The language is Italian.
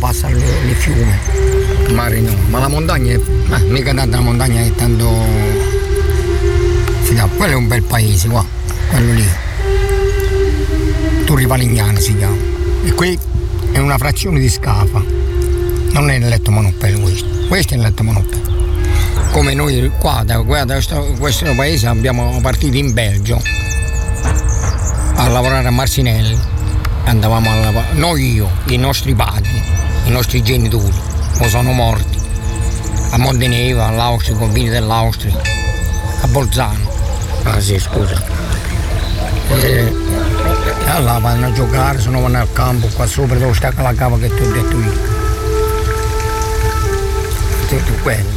passa il fiume, il mare no, ma la montagna è, mica tanto la montagna è tanto, quello è un bel paese qua, quello lì, Torri Palignano si chiama, e qui è una frazione di Scafa, non è il letto Manoppello questo è il letto Manoppello. Come noi qua da questo paese abbiamo partito in Belgio a lavorare a Marcinelli, andavamo a lavorare, noi io, i nostri padri, i nostri genitori, o sono morti, a Montenegro, all'Austria, ai confini dell'Austria, a Bolzano, sì scusa, allora vanno a giocare, se no vanno al campo, qua sopra dove sta la cava che ti ho detto io, tutto quello.